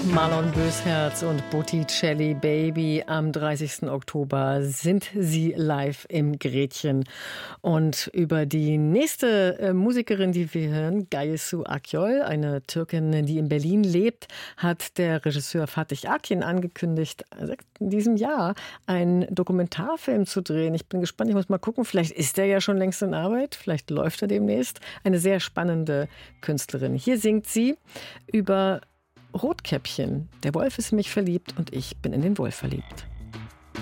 Marlon Bösherz und Botticelli Baby. Am 30. Oktober sind sie live im Gretchen. Und über die nächste Musikerin, die wir hören, Gayesu Akyol, eine Türkin, die in Berlin lebt, hat der Regisseur Fatih Akin angekündigt, in diesem Jahr einen Dokumentarfilm zu drehen. Ich bin gespannt, ich muss mal gucken, vielleicht ist er ja schon längst in Arbeit, vielleicht läuft er demnächst. Eine sehr spannende Künstlerin. Hier singt sie über Rotkäppchen. Der Wolf ist in mich verliebt und ich bin in den Wolf verliebt.